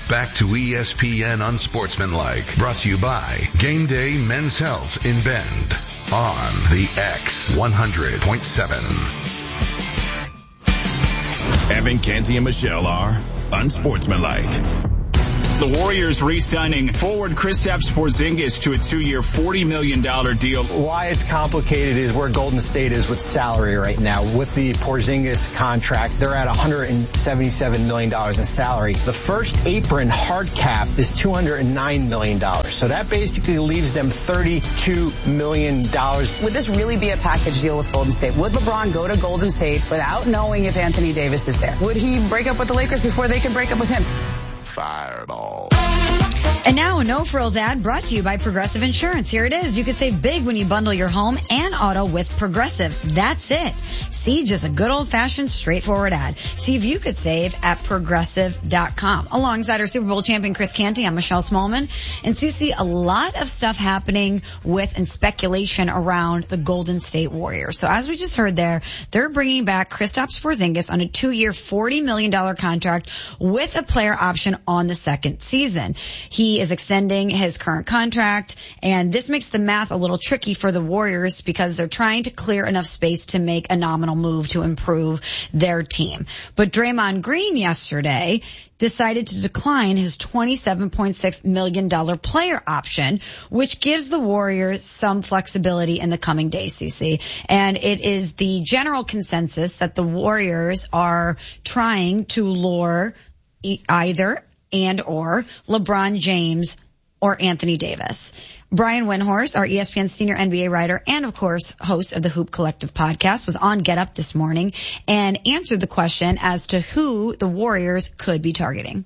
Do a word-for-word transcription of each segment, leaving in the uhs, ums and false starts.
back to E S P N Unsportsmanlike. Brought to you by Game Day Men's Health in Bend on the X one hundred point seven. Evan, Canty, and Michelle are Unsportsmanlike. The Warriors re-signing forward Kristaps Porzingis to a two-year, forty million dollars deal. Why it's complicated is where Golden State is with salary right now. With the Porzingis contract, they're at one hundred seventy-seven million dollars in salary. The first apron hard cap is two hundred nine million dollars. So that basically leaves them thirty-two million dollars. Would this really be a package deal with Golden State? Would LeBron go to Golden State without knowing if Anthony Davis is there? Would he break up with the Lakers before they can break up with him? Fireball. And now a No Frills ad brought to you by Progressive Insurance. Here it is. You could save big when you bundle your home and auto with Progressive. That's it. See, just a good old-fashioned, straightforward ad. See if you could save at progressive dot com. Alongside our Super Bowl champion Chris Canty, I'm Michelle Smallman. And C C, a lot of stuff happening with and speculation around the Golden State Warriors. So as we just heard there, they're bringing back Kristaps Porzingis on a two-year, forty million dollars contract with a player option on the second season. He is extending his current contract, and this makes the math a little tricky for the Warriors because they're trying to clear enough space to make a nominal move to improve their team. But Draymond Green yesterday decided to decline his twenty-seven point six million dollars player option, which gives the Warriors some flexibility in the coming days, C C. And it is the general consensus that the Warriors are trying to lure either and or LeBron James or Anthony Davis. Brian Windhorst, our E S P N senior N B A writer and, of course, host of the Hoop Collective podcast, was on Get Up this morning and answered the question as to who the Warriors could be targeting.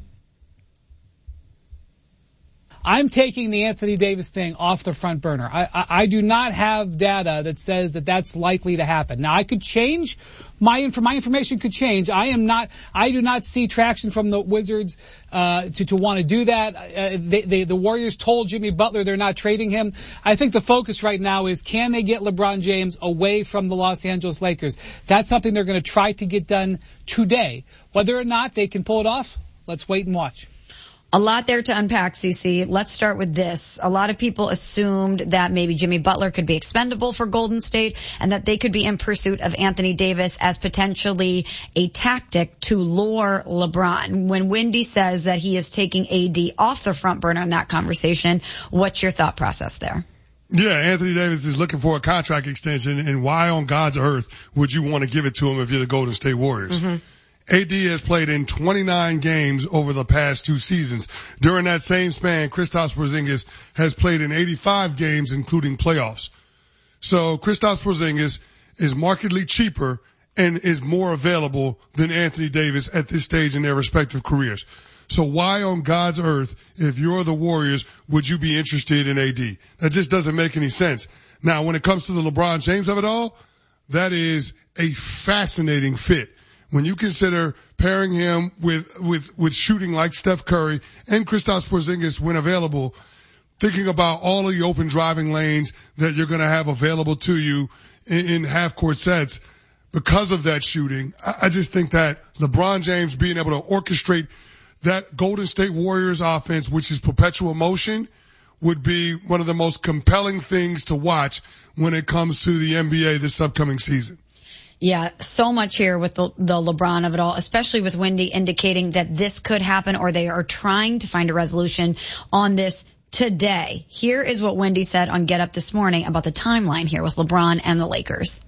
I'm taking the Anthony Davis thing off the front burner. I, I, I do not have data that says that that's likely to happen. Now, I could change my inf- my information could change. I am not. I do not see traction from the Wizards uh, to to want to do that. Uh, they, they, the Warriors told Jimmy Butler they're not trading him. I think the focus right now is can they get LeBron James away from the Los Angeles Lakers? That's something they're going to try to get done today. Whether or not they can pull it off, let's wait and watch. A lot there to unpack, C C. Let's start with this. A lot of people assumed that maybe Jimmy Butler could be expendable for Golden State and that they could be in pursuit of Anthony Davis as potentially a tactic to lure LeBron. When Wendy says that he is taking A D off the front burner in that conversation, what's your thought process there? Yeah, Anthony Davis is looking for a contract extension, and why on God's earth would you want to give it to him if you're the Golden State Warriors? Mm-hmm. A D has played in twenty-nine games over the past two seasons. During that same span, Kristaps Porzingis has played in eighty-five games, including playoffs. So Kristaps Porzingis is markedly cheaper and is more available than Anthony Davis at this stage in their respective careers. So why on God's earth, if you're the Warriors, would you be interested in A D? That just doesn't make any sense. Now, when it comes to the LeBron James of it all, that is a fascinating fit. When you consider pairing him with, with, with shooting like Steph Curry and Kristaps Porzingis when available, thinking about all of the open driving lanes that you're going to have available to you in, in half-court sets because of that shooting, I, I just think that LeBron James being able to orchestrate that Golden State Warriors offense, which is perpetual motion, would be one of the most compelling things to watch when it comes to the N B A this upcoming season. Yeah, so much here with the, the LeBron of it all, especially with Wendy indicating that this could happen or they are trying to find a resolution on this today. Here is what Wendy said on Get Up this morning about the timeline here with LeBron and the Lakers.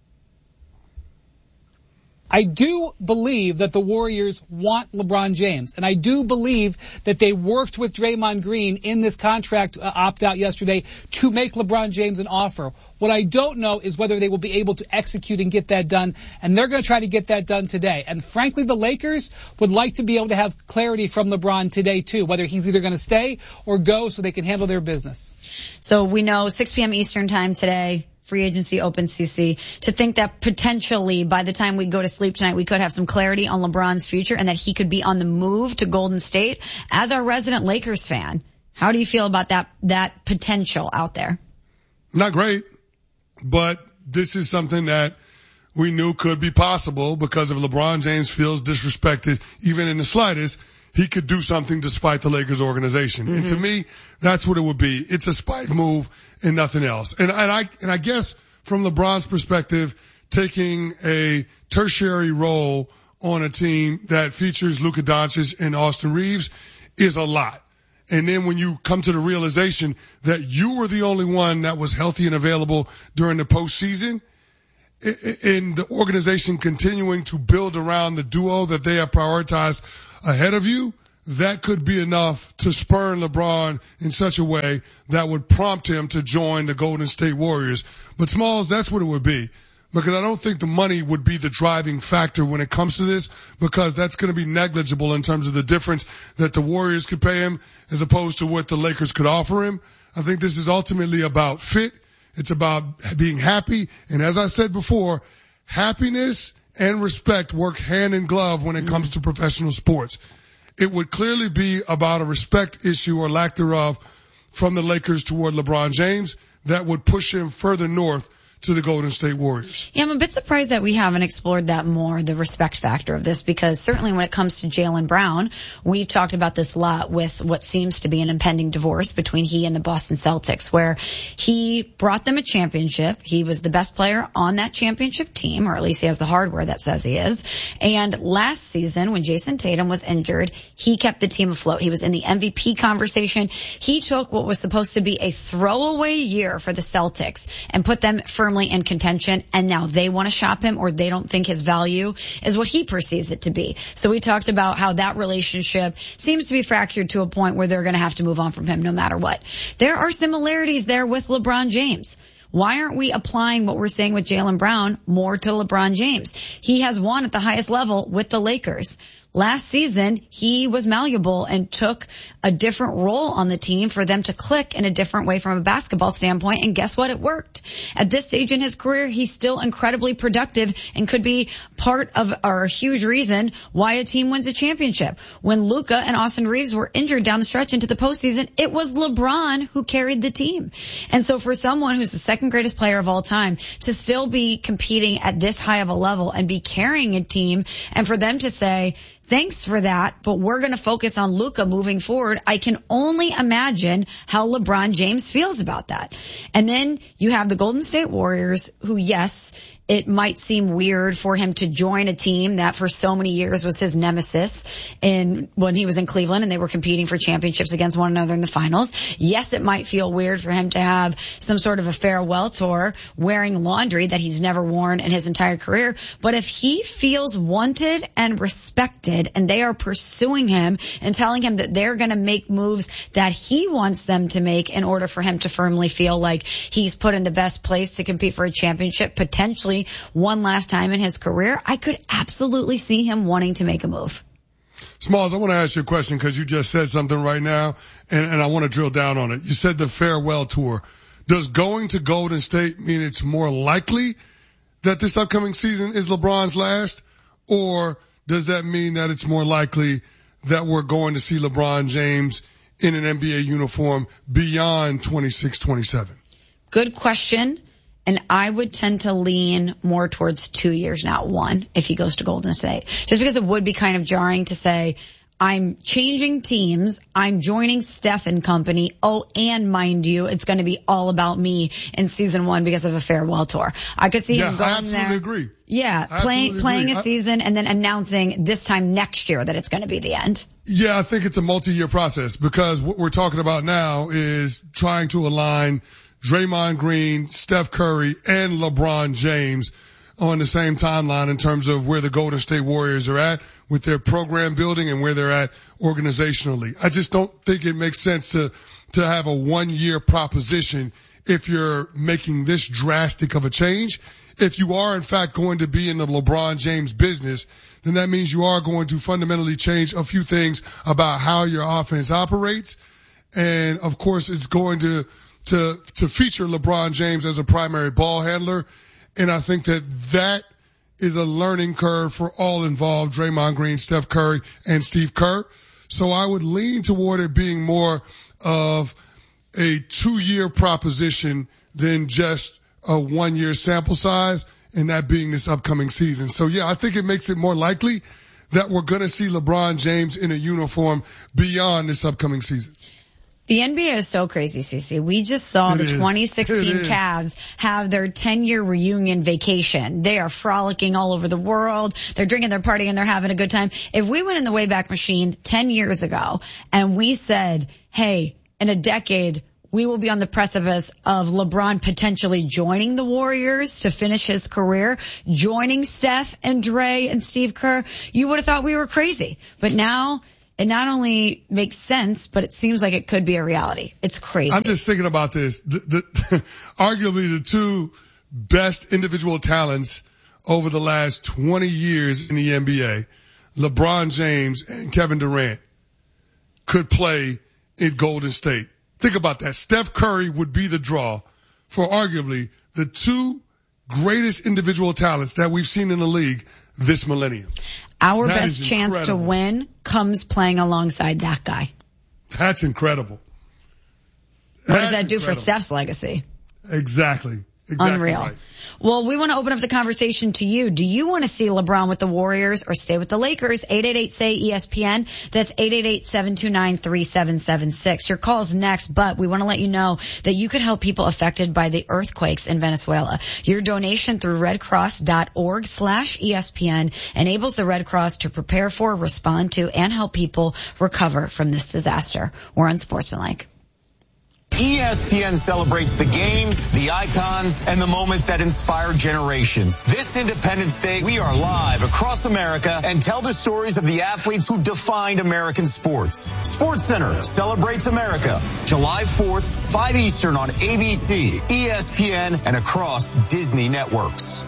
I do believe that the Warriors want LeBron James, and I do believe that they worked with Draymond Green in this contract uh, opt-out yesterday to make LeBron James an offer. What I don't know is whether they will be able to execute and get that done, and they're going to try to get that done today. And frankly, the Lakers would like to be able to have clarity from LeBron today, too, whether he's either going to stay or go so they can handle their business. So we know six p.m. Eastern time today. Free agency open, C C, to think that potentially by the time we go to sleep tonight, we could have some clarity on LeBron's future and that he could be on the move to Golden State. As our resident Lakers fan, how do you feel about that, that potential out there? Not great, but this is something that we knew could be possible because if LeBron James feels disrespected, even in the slightest, he could do something despite the Lakers organization. Mm-hmm. And to me, that's what it would be. It's a spite move and nothing else. And, and I, and I guess from LeBron's perspective, taking a tertiary role on a team that features Luka Doncic and Austin Reeves is a lot. And then when you come to the realization that you were the only one that was healthy and available during the postseason, and the organization continuing to build around the duo that they have prioritized ahead of you, that could be enough to spurn LeBron in such a way that would prompt him to join the Golden State Warriors. But Smalls, that's what it would be. Because I don't think the money would be the driving factor when it comes to this, because that's going to be negligible in terms of the difference that the Warriors could pay him as opposed to what the Lakers could offer him. I think this is ultimately about fit. It's about being happy. And as I said before, happiness and respect work hand in glove when it mm-hmm. comes to professional sports. It would clearly be about a respect issue or lack thereof from the Lakers toward LeBron James that would push him further north to the Golden State Warriors. Yeah, I'm a bit surprised that we haven't explored that more, the respect factor of this, because certainly when it comes to Jaylen Brown, we've talked about this a lot with what seems to be an impending divorce between he and the Boston Celtics, where he brought them a championship. He was the best player on that championship team, or at least he has the hardware that says he is. And last season, when Jason Tatum was injured, he kept the team afloat. He was in the M V P conversation. He took what was supposed to be a throwaway year for the Celtics and put them firmly in contention, and now they want to shop him, or they don't think his value is what he perceives it to be. So we talked about how that relationship seems to be fractured to a point where they're going to have to move on from him no matter what. There are similarities there with LeBron James. Why aren't we applying what we're saying with Jaylen Brown more to LeBron James? He has won at the highest level with the Lakers. Last season, he was malleable and took a different role on the team for them to click in a different way from a basketball standpoint. And guess what? It worked. At this stage in his career, he's still incredibly productive and could be part of, or a huge reason why a team wins a championship. When Luka and Austin Reeves were injured down the stretch into the postseason, it was LeBron who carried the team. And so for someone who's the second greatest player of all time to still be competing at this high of a level and be carrying a team, and for them to say, thanks for that, but we're going to focus on Luka moving forward, I can only imagine how LeBron James feels about that. And then you have the Golden State Warriors, who, yes, it might seem weird for him to join a team that for so many years was his nemesis in when he was in Cleveland and they were competing for championships against one another in the finals. Yes, it might feel weird for him to have some sort of a farewell tour wearing laundry that he's never worn in his entire career. But if he feels wanted and respected and they are pursuing him and telling him that they're going to make moves that he wants them to make in order for him to firmly feel like he's put in the best place to compete for a championship, potentially one last time in his career, I could absolutely see him wanting to make a move. Smalls, I want to ask you a question because you just said something right now, and, and I want to drill down on it. You said the farewell tour. Does going to Golden State mean it's more likely that this upcoming season is LeBron's last, or does that mean that it's more likely that we're going to see LeBron James in an N B A uniform beyond twenty-six twenty-seven? Good question. And I would tend to lean more towards two years now, one, if he goes to Golden State. Just because it would be kind of jarring to say, I'm changing teams, I'm joining Steph and company, oh, and mind you, it's going to be all about me in season one because of a farewell tour. I could see yeah, him going I absolutely there. agree. Yeah, I playing playing agree. a season and then announcing this time next year that it's going to be the end. Yeah, I think it's a multi-year process because what we're talking about now is trying to align Draymond Green, Steph Curry, and LeBron James on the same timeline in terms of where the Golden State Warriors are at with their program building and where they're at organizationally. I just don't think it makes sense to, to have a one-year proposition if you're making this drastic of a change. If you are, in fact, going to be in the LeBron James business, then that means you are going to fundamentally change a few things about how your offense operates. And, of course, it's going to to to feature LeBron James as a primary ball handler. And I think that that is a learning curve for all involved, Draymond Green, Steph Curry, and Steve Kerr. So I would lean toward it being more of a two-year proposition than just a one-year sample size, and that being this upcoming season. So, yeah, I think it makes it more likely that we're going to see LeBron James in a uniform beyond this upcoming season? The N B A is so crazy, Cece. We just saw It the is. twenty sixteen It is. Cavs have their ten-year reunion vacation. They are frolicking all over the world. They're drinking, they're partying, they're having a good time. If we went in the Wayback Machine ten years ago and we said, hey, in a decade, we will be on the precipice of LeBron potentially joining the Warriors to finish his career, joining Steph and Dre and Steve Kerr, you would have thought we were crazy. But now, it not only makes sense, but it seems like it could be a reality. It's crazy. I'm just thinking about this. The, the, arguably the two best individual talents over the last twenty years in the N B A, LeBron James and Kevin Durant, could play in Golden State. Think about that. Steph Curry would be the draw for arguably the two greatest individual talents that we've seen in the league this millennium. Our That best is chance to incredible. win comes playing alongside that guy. That's incredible. What That's does that do for incredible. Steph's legacy? Exactly. Exactly Unreal. right. Well, we want to open up the conversation to you. Do you want to see LeBron with the Warriors or stay with the Lakers? eight eight eight, S A Y, E S P N. That's eight eight eight, seven two nine, three seven seven six. Your call's next, but we want to let you know that you could help people affected by the earthquakes in Venezuela. Your donation through redcross.org slash ESPN enables the Red Cross to prepare for, respond to, and help people recover from this disaster. We're on Sportsmanlike. E S P N celebrates the games, the icons, and the moments that inspire generations. This Independence Day, we are live across America and tell the stories of the athletes who defined American sports. SportsCenter celebrates America, July fourth, five Eastern on A B C, E S P N, and across Disney networks.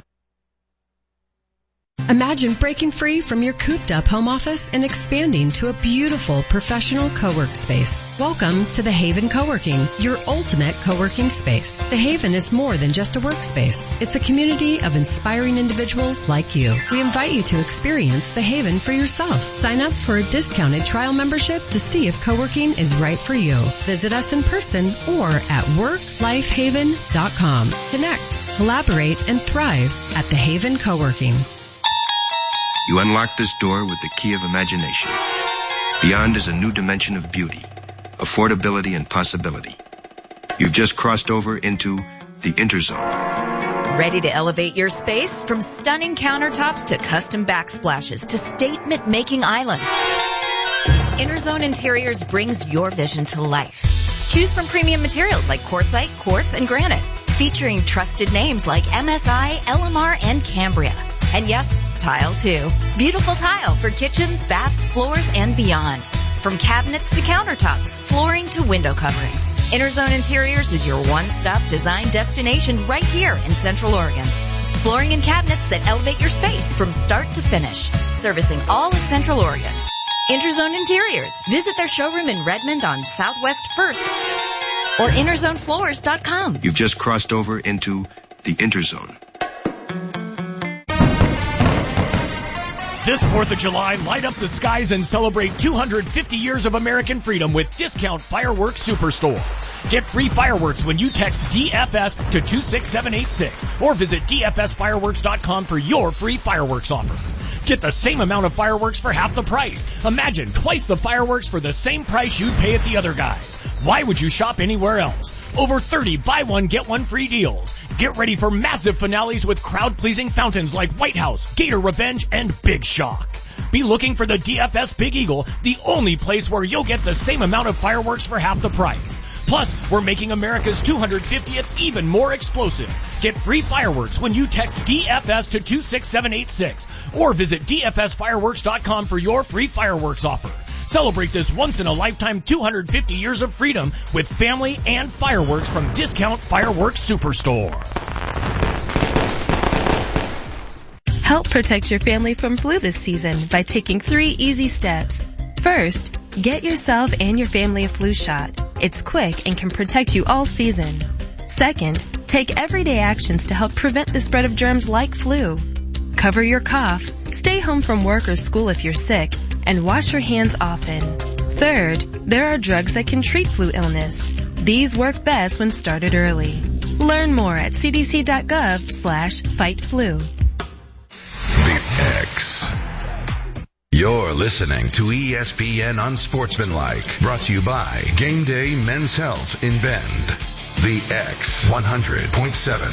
Imagine breaking free from your cooped-up home office and expanding to a beautiful professional co-work space. Welcome to The Haven Co-working, your ultimate co-working space. The Haven is more than just a workspace. It's a community of inspiring individuals like you. We invite you to experience The Haven for yourself. Sign up for a discounted trial membership to see if co-working is right for you. Visit us in person or at work life haven dot com. Connect, collaborate, and thrive at The Haven Co-working. You unlock this door with the key of imagination. Beyond is a new dimension of beauty, affordability, and possibility. You've just crossed over into the Interzone. Ready to elevate your space? From stunning countertops to custom backsplashes to statement-making islands, Interzone Interiors brings your vision to life. Choose from premium materials like quartzite, quartz, and granite, featuring trusted names like M S I, L M R, and Cambria. And yes, tile too. Beautiful tile for kitchens, baths, floors, and beyond. From cabinets to countertops, flooring to window coverings, Interzone Interiors is your one-stop design destination right here in Central Oregon. Flooring and cabinets that elevate your space from start to finish. Servicing all of Central Oregon. Interzone Interiors. Visit their showroom in Redmond on Southwest First or interzone floors dot com. You've just crossed over into the Interzone. This fourth of July, light up the skies and celebrate two hundred fifty years of American freedom with Discount Fireworks Superstore. Get free fireworks when you text D F S to two six seven eight six or visit D F S fireworks dot com for your free fireworks offer. Get the same amount of fireworks for half the price. Imagine twice the fireworks for the same price you'd pay at the other guys. Why would you shop anywhere else? Over thirty buy one, get one free deals. Get ready for massive finales with crowd-pleasing fountains like White House, Gator Revenge, and Big Shock. Be looking for the D F S Big Eagle, the only place where you'll get the same amount of fireworks for half the price. Plus, we're making America's two hundred fiftieth even more explosive. Get free fireworks when you text D F S to two six seven eight six or visit D F S fireworks dot com for your free fireworks offer. Celebrate this once-in-a-lifetime two hundred fifty years of freedom with family and fireworks from Discount Fireworks Superstore. Help protect your family from flu this season by taking three easy steps. First, get yourself and your family a flu shot. It's quick and can protect you all season. Second, take everyday actions to help prevent the spread of germs like flu. Cover your cough, stay home from work or school if you're sick, and wash your hands often. Third, there are drugs that can treat flu illness. These work best when started early. Learn more at c d c dot gov slash fight flu. The X. You're listening to E S P N Unsportsmanlike, brought to you by Game Day Men's Health in Bend. The X one hundred point seven.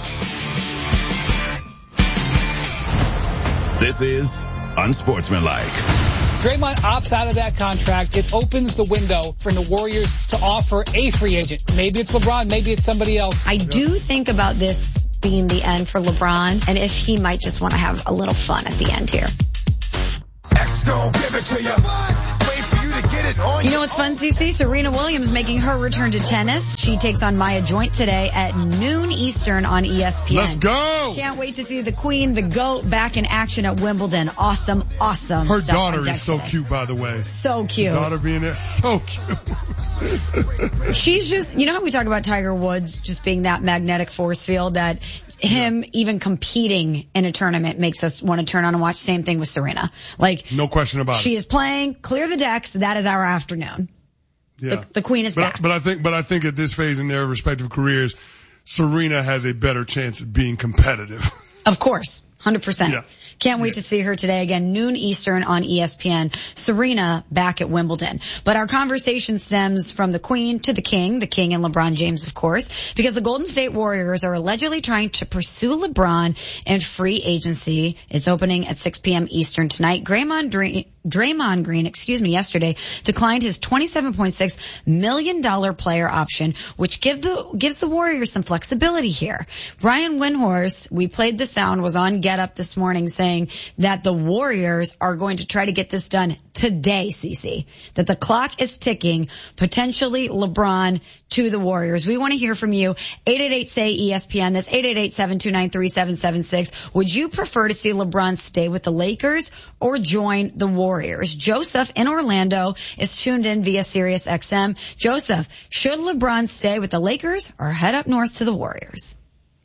This is Unsportsmanlike. Draymond opts out of that contract. It opens the window for the Warriors to offer a free agent. Maybe it's LeBron, maybe it's somebody else. I do think about this being the end for LeBron, and if he might just want to have a little fun at the end here. X gon' give it to you. Wait for you to get it on. You know what's fun, C C? Serena Williams making her return to tennis. She takes on Maya Joint today at noon Eastern on E S P N. Let's go. Can't wait to see the Queen, the GOAT, back in action at Wimbledon. Awesome, awesome. Her stuff daughter on deck is so today. cute, by the way. So cute. Her daughter being there, so cute. She's just, you know how we talk about Tiger Woods just being that magnetic force field that him even competing in a tournament makes us want to turn on and watch. Same thing with Serena. Like, no question about she it. She is playing, clear the decks. That is our afternoon. Yeah. The, the Queen is but, back. But I think, but I think at this phase in their respective careers, Serena has a better chance of being competitive. Of course. one hundred percent. Yeah. Can't wait yeah. to see her today again, noon Eastern on E S P N. Serena back at Wimbledon. But our conversation stems from the Queen to the King, the King and LeBron James, of course, because the Golden State Warriors are allegedly trying to pursue LeBron in free agency. It's opening at six p.m. Eastern tonight. Draymond Green, Draymond Green, excuse me, yesterday declined his twenty-seven point six million dollars player option, which give the, gives the Warriors some flexibility here. Brian Windhorst, we played the sound, was on Get Up this morning saying that the Warriors are going to try to get this done today, Cece. That the clock is ticking, potentially LeBron to the Warriors. We want to hear from you. eight eight eight, S A Y, E S P N. That's eight eight eight, seven two nine, three seven seven six. Would you prefer to see LeBron stay with the Lakers or join the Warriors? Joseph in Orlando is tuned in via Sirius X M. Joseph, should LeBron stay with the Lakers or head up north to the Warriors?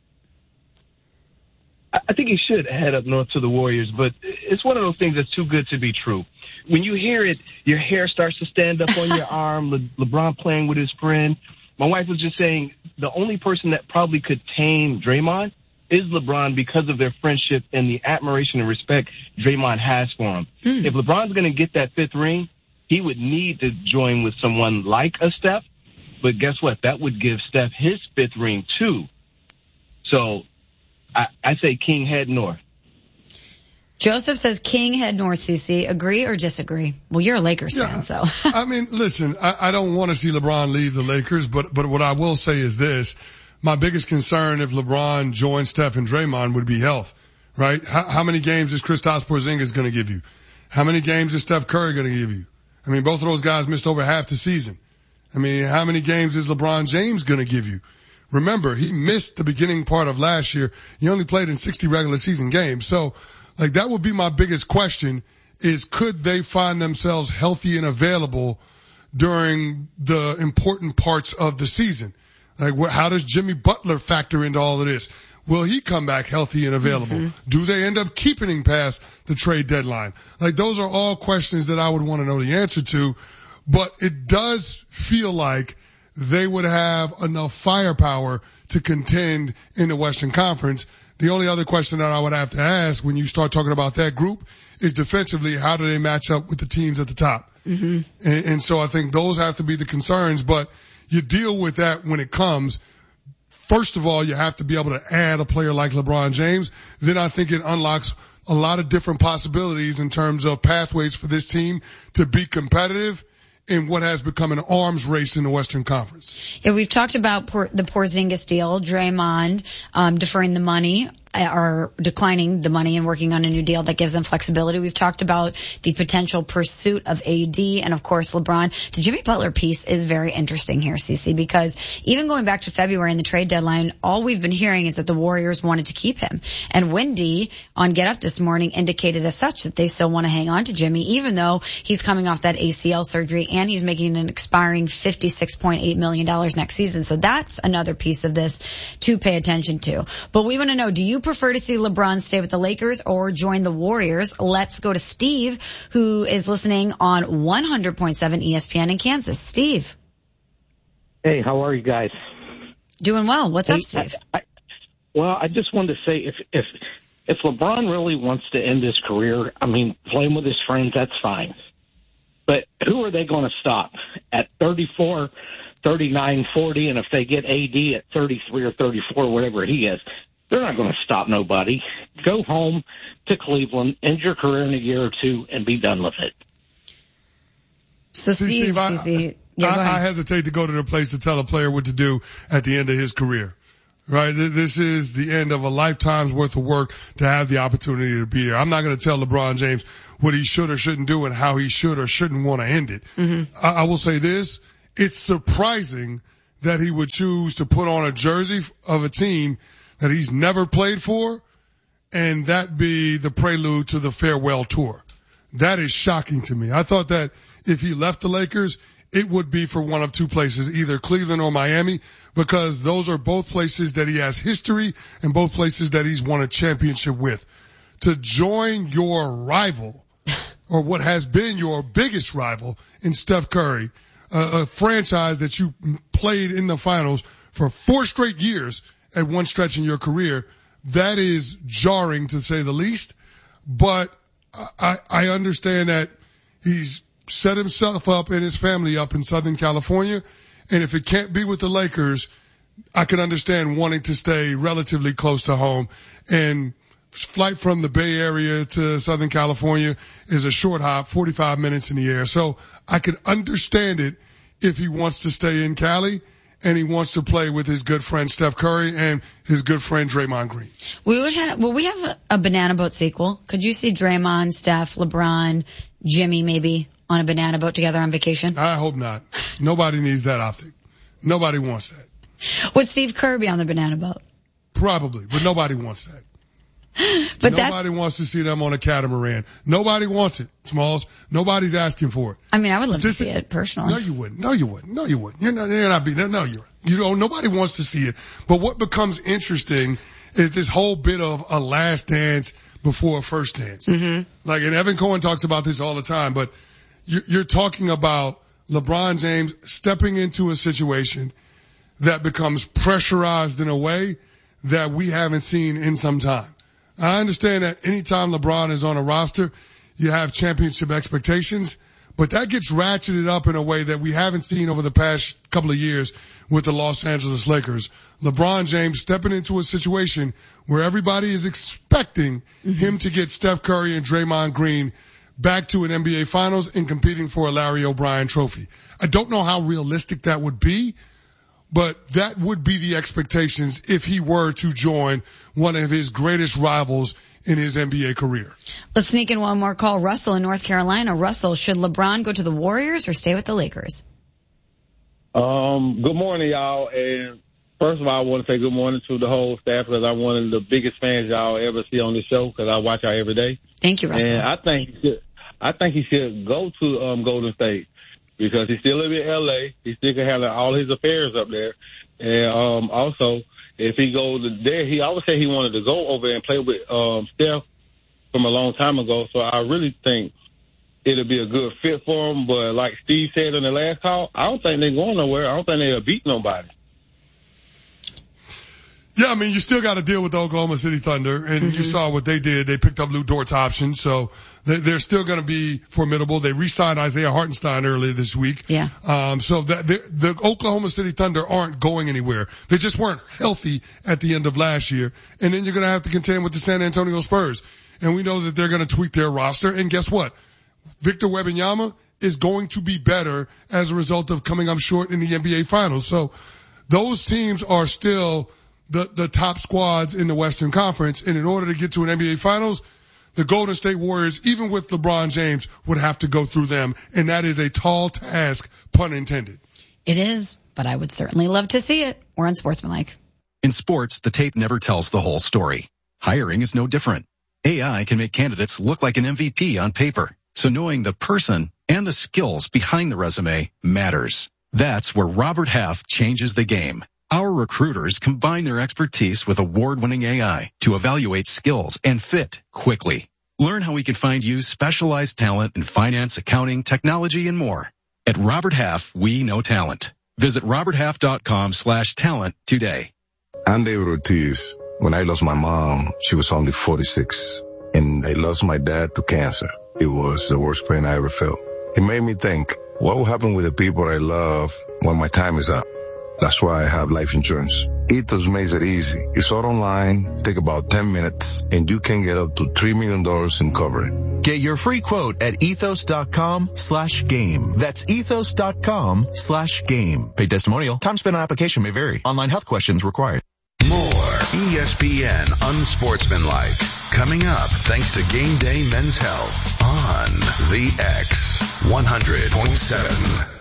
I think he should head up north to the Warriors, but it's one of those things that's too good to be true. When you hear it, your hair starts to stand up on your arm, Le- LeBron playing with his friend. My wife was just saying the only person that probably could tame Draymond is LeBron because of their friendship and the admiration and respect Draymond has for him. Mm. If LeBron's going to get that fifth ring, he would need to join with someone like a Steph, but guess what? That would give Steph his fifth ring too. So I, I say King head north. Joseph says King head north, C C. Agree or disagree? Well, you're a Lakers yeah. fan, so. I mean, listen, I, I don't want to see LeBron leave the Lakers, but, but what I will say is this. My biggest concern if LeBron joined Steph and Draymond would be health, right? How, how many games is Kristaps Porzingis going to give you? How many games is Steph Curry going to give you? I mean, both of those guys missed over half the season. I mean, how many games is LeBron James going to give you? Remember, he missed the beginning part of last year. He only played in sixty regular season games. So, like, that would be my biggest question is could they find themselves healthy and available during the important parts of the season? Like, what, how does Jimmy Butler factor into all of this? Will he come back healthy and available? Mm-hmm. Do they end up keeping him past the trade deadline? Like, those are all questions that I would want to know the answer to. But it does feel like they would have enough firepower to contend in the Western Conference. The only other question that I would have to ask when you start talking about that group is defensively, how do they match up with the teams at the top? Mm-hmm. And, and so I think those have to be the concerns, but you deal with that when it comes. First of all, you have to be able to add a player like LeBron James. Then I think it unlocks a lot of different possibilities in terms of pathways for this team to be competitive in what has become an arms race in the Western Conference. Yeah, we've talked about Por- the Porzingis deal, Draymond um, deferring the money or declining the money and working on a new deal that gives them flexibility. We've talked about the potential pursuit of A D and, of course, LeBron. The Jimmy Butler piece is very interesting here, Cece, because even going back to February and the trade deadline, all we've been hearing is that the Warriors wanted to keep him. And Wendy on Get Up this morning indicated as such that they still want to hang on to Jimmy, even though he's coming off that A C L surgery and he's making an expiring fifty-six point eight million dollars next season. So that's another piece of this to pay attention to. But we want to know, do you prefer to see LeBron stay with the Lakers or join the Warriors? Let's go to Steve, who is listening on one hundred point seven E S P N in Kansas. Steve. Hey, how are you guys? Doing well. What's hey, up, Steve? I, I, well, I just wanted to say if if if LeBron really wants to end his career, I mean, playing with his friends, that's fine. But who are they going to stop at thirty-four, thirty-nine, forty, and if they get A D at thirty-three or thirty-four, whatever he is, they're not going to stop nobody. Go home to Cleveland, end your career in a year or two, and be done with it. So Steve, Steve, I, Steve, yeah, I, I hesitate to go to the place to tell a player what to do at the end of his career. Right? This is the end of a lifetime's worth of work to have the opportunity to be there. I'm not going to tell LeBron James what he should or shouldn't do and how he should or shouldn't want to end it. Mm-hmm. I, I will say this. It's surprising that he would choose to put on a jersey of a team that he's never played for and that be the prelude to the farewell tour. That is shocking to me. I thought that if he left the Lakers, it would be for one of two places, either Cleveland or Miami, because those are both places that he has history and both places that he's won a championship with. To join your rival, or what has been your biggest rival in Steph Curry, uh, a franchise that you played in the finals for four straight years at one stretch in your career, that is jarring to say the least. But I, I understand that he's set himself up and his family up in Southern California. And if it can't be with the Lakers, I can understand wanting to stay relatively close to home. And flight from the Bay Area to Southern California is a short hop, forty-five minutes in the air. So I could understand it if he wants to stay in Cali and he wants to play with his good friend Steph Curry and his good friend Draymond Green. We would have, well, we have a, a Banana Boat sequel. Could you see Draymond, Steph, LeBron, Jimmy maybe on a banana boat together on vacation? I hope not. Nobody needs that optic. Nobody wants that. Would Steve Kerr be on the banana boat? Probably, but nobody wants that. But nobody wants to see them on a catamaran. Nobody wants it, Smalls. Nobody's asking for it. I mean, I would love this to see it personally. No, you wouldn't. No, you wouldn't. No, you wouldn't. You're not, you're not being, no, you're, you know, nobody wants to see it. But what becomes interesting is this whole bit of a last dance before a first dance. Mm-hmm. Like, and Evan Cohen talks about this all the time, but you're, you're talking about LeBron James stepping into a situation that becomes pressurized in a way that we haven't seen in some time. I understand that anytime LeBron is on a roster, you have championship expectations, but that gets ratcheted up in a way that we haven't seen over the past couple of years with the Los Angeles Lakers. LeBron James stepping into a situation where everybody is expecting mm-hmm. him to get Steph Curry and Draymond Green back to an N B A Finals and competing for a Larry O'Brien trophy. I don't know how realistic that would be, but that would be the expectations if he were to join one of his greatest rivals in his N B A career. Let's sneak in one more call. Russell in North Carolina. Russell, should LeBron go to the Warriors or stay with the Lakers? Um, good morning, y'all. And first of all, I want to say good morning to the whole staff because I'm one of the biggest fans y'all ever see on the show because I watch y'all every day. Thank you, Russell. And I think he should, I think he should go to um, Golden State. Because he still lives in L A, he still can handle all his affairs up there. And um, also, if he goes there, he always said he wanted to go over and play with um, Steph from a long time ago. So I really think it'll be a good fit for him. But like Steve said in the last call, I don't think they're going nowhere. I don't think they'll beat nobody. Yeah, I mean, you still got to deal with the Oklahoma City Thunder, and mm-hmm. you saw what they did. They picked up Lou Dort's option, so they're still going to be formidable. They re-signed Isaiah Hartenstein earlier this week. Yeah. Um, so that the Oklahoma City Thunder aren't going anywhere. They just weren't healthy at the end of last year. And then you're going to have to contend with the San Antonio Spurs. And we know that they're going to tweak their roster. And guess what? Victor Wembanyama is going to be better as a result of coming up short in the N B A Finals. So those teams are still the, the top squads in the Western Conference. And in order to get to an N B A Finals, the Golden State Warriors, even with LeBron James, would have to go through them. And that is a tall task, pun intended. It is, but I would certainly love to see it. We're on Sportsmanlike. In sports, the tape never tells the whole story. Hiring is no different. A I can make candidates look like an M V P on paper. So knowing the person and the skills behind the resume matters. That's where Robert Half changes the game. Our recruiters combine their expertise with award-winning A I to evaluate skills and fit quickly. Learn how we can find you specialized talent in finance, accounting, technology, and more. At Robert Half, we know talent. Visit roberthalf.com slash talent today. I'm David Ortiz, When I lost my mom, she was only forty-six. And I lost my dad to cancer. It was the worst pain I ever felt. It made me think, what will happen with the people I love when my time is up? That's why I have life insurance. Ethos makes it easy. It's all online, take about ten minutes, and you can get up to three million dollars in coverage. Get your free quote at ethos.com slash game. That's ethos.com slash game. Paid testimonial. Time spent on application may vary. Online health questions required. More E S P N Unsportsmanlike coming up thanks to Game Day Men's Health on the X one hundred point seven.